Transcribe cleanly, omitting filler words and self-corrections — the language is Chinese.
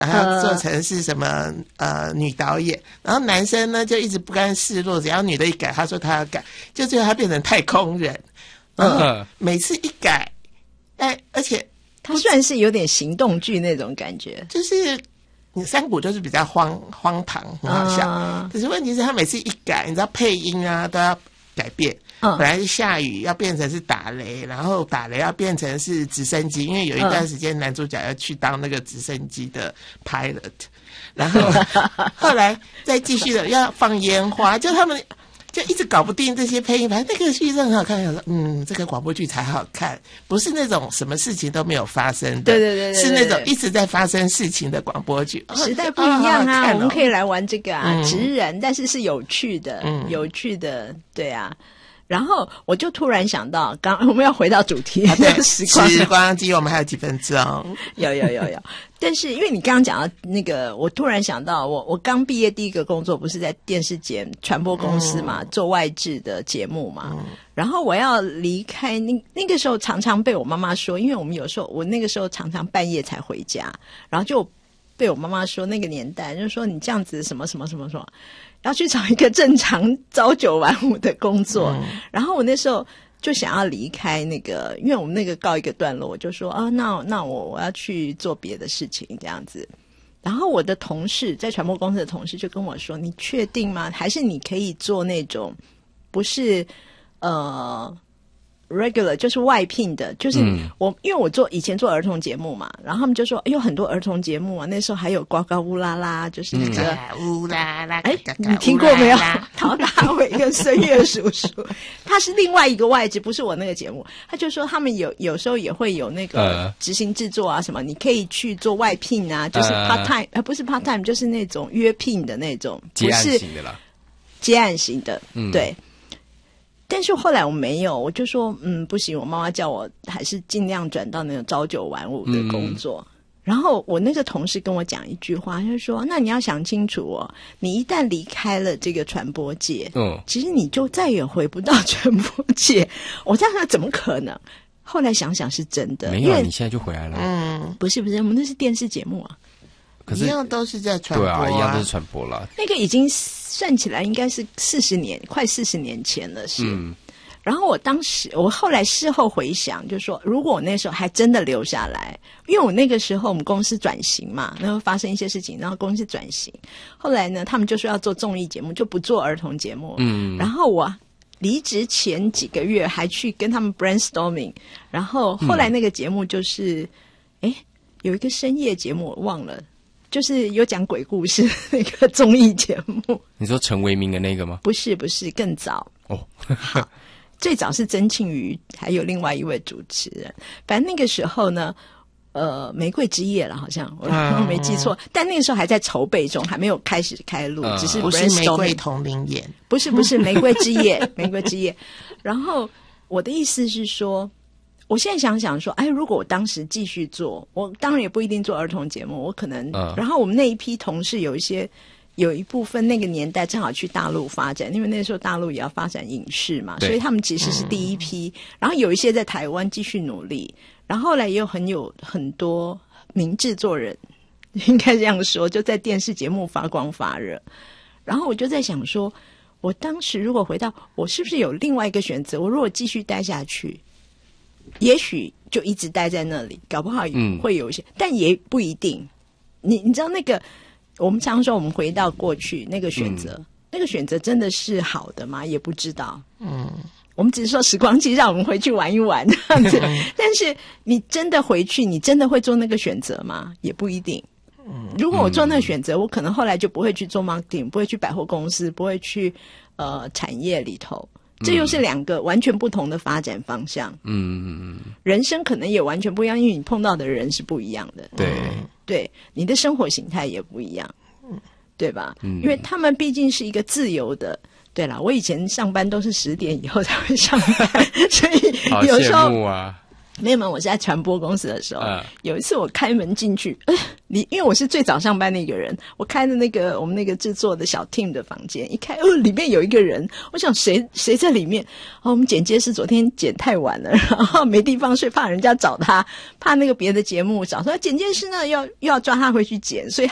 然后做成是什么女导演，然后男生呢就一直不甘示弱，只要女的一改，他说他要改，就最后他变成太空人。每次一改，而且他算是有点行动剧那种感觉， 就是你山谷就是比较荒唐，很好笑。可是问题是他每次一改，你知道配音啊都要改变。本来是下雨要变成是打雷，然后打雷要变成是直升机，因为有一段时间男主角要去当那个直升机的 pilot， 然后后来再继续的要放烟花，就他们就一直搞不定这些配音，反正那个剧很好看。想说这个广播剧才好看，不是那种什么事情都没有发生的， 对， 是那种一直在发生事情的广播剧。 时代不一样啊，我们可以来玩这个啊，职人，但是是有趣的，有趣的，对啊。然后我就突然想到，我们要回到主题， 对，时光机，我们还有几分钟？ 有。但是因为你刚刚讲到那个，我突然想到，我刚毕业第一个工作不是在电视节传播公司嘛，做外制的节目嘛。然后我要离开那个时候，常常被我妈妈说，因为我们有时候我那个时候常常半夜才回家，然后就被我妈妈说那个年代，就是说你这样子什么。要去找一个正常朝九晚五的工作，然后我那时候就想要离开那个，因为我们那个告一个段落，我就说那我要去做别的事情这样子。然后我的同事在传播公司的同事就跟我说：“你确定吗？还是你可以做那种不是regular 就是外聘的，就是因为我以前做儿童节目嘛，然后他们就说有很多儿童节目啊，那时候还有呱呱乌拉拉，就是那个乌拉拉， 你听过没有？陶大伟跟孙越叔叔，他是另外一个外职，不是我那个节目。他就说他们有时候也会有那个执行制作啊什么，你可以去做外聘啊，就是 part time，不是 part time， 就是那种约聘的那种， 接案型的啦， 接案型的，对。但是后来我没有，我就说不行，我妈妈叫我还是尽量转到那种朝九晚五的工作。然后我那个同事跟我讲一句话，就是说那你要想清楚你一旦离开了这个传播界，其实你就再也回不到传播界。我这样想怎么可能？后来想想是真的， 没有，你现在就回来了。 不是，我们那是电视节目啊。 可是一样都是在传播对啊，一样都是传播啦。 那个已经算起来应该是快40年前了，是。然后我后来事后回想，就说如果我那时候还真的留下来，因为我那个时候我们公司转型嘛，然后发生一些事情，然后公司转型，后来呢，他们就说要做综艺节目，就不做儿童节目。然后我离职前几个月还去跟他们 brainstorming， 然后后来那个节目就是有一个深夜节目我忘了，就是有讲鬼故事那个综艺节目。 你说陈为民的那个吗？ 不是，更早好，最早是曾庆瑜，还有另外一位主持人。反正那个时候呢，玫瑰之夜了，好像我没记错。但那个时候还在筹备中，还没有开始开录，只是不是玫瑰同龄眼， 不是玫瑰之夜，玫瑰之夜。然后我的意思是说，我现在想想说，如果我当时继续做，我当然也不一定做儿童节目，我可能。然后我们那一批同事有一部分那个年代正好去大陆发展，因为那时候大陆也要发展影视嘛，所以他们其实是第一批。然后有一些在台湾继续努力，然后后来也有很多名制作人，应该这样说，就在电视节目发光发热。然后我就在想说，我当时如果回到，我是不是有另外一个选择？我如果继续待下去，也许就一直待在那里，搞不好会有一些，但也不一定。你知道那个。我们常说我们回到过去那个选择，那个选择真的是好的吗？也不知道。我们只是说时光机让我们回去玩一玩这样子，但是你真的回去，你真的会做那个选择吗？也不一定。如果我做那个选择，我可能后来就不会去做 marketing， 不会去百货公司，不会去产业里头。这又是两个完全不同的发展方向。人生可能也完全不一样，因为你碰到的人是不一样的。对，你的生活形态也不一样，对吧？因为他们毕竟是一个自由的。对啦，我以前上班都是10点以后才会上班，所以有时候好羡慕啊。 没有，我是在传播公司的时候，有一次我开门进去，因为我是最早上班那个人，我开的我们那个制作的小 team 的房间，一开，里面有一个人，我想谁在里面？我们剪接师昨天剪太晚了，然后没地方睡，怕人家找他，怕那个别的节目找，说剪接师呢又要抓他回去剪，所以